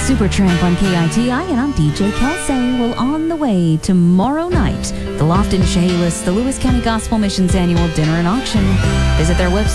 Supertramp on KITI, and I'm DJ Kelsey. Well, on the way tomorrow night, the Lofton Chehalis, the Lewis County Gospel Missions Annual Dinner and Auction. Visit their website